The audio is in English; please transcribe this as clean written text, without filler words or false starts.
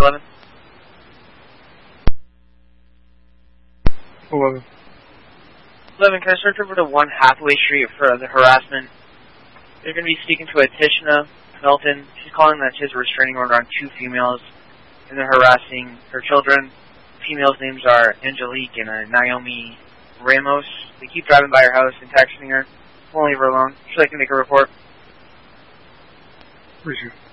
11. 11. 11, can I search over to 1 Hathaway Street for the harassment? They're going to be speaking to a Tishna Melton. She's calling that she has a restraining order on 2 females, and they're harassing her children. Females' names are Angelique and Naomi Ramos. They keep driving by her house and texting her. Won't leave her alone. She'd like to make a report. Appreciate it.